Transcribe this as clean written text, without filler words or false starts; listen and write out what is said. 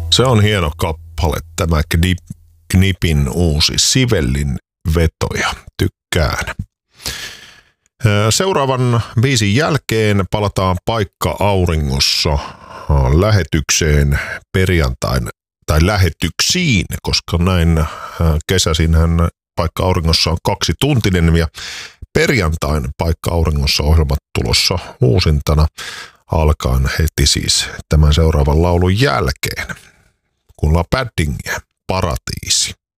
Se on hieno kappale, tämä Knipin uusi Sivellin vetoja. Tykkään. Seuraavan biisin jälkeen palataan Paikka auringossa lähetykseen perjantain tai lähetyksiin, koska näin kesäisinhän Paikka auringossa on 2-tuntinen ja perjantain Paikka auringossa ohjelmat tulossa uusintana alkaen heti siis tämän seuraavan laulun jälkeen. Kuunnellaan Paddingia, Paratiisi.